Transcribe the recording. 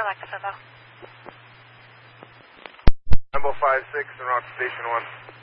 Alexa, though. Number 56 and route to station 1.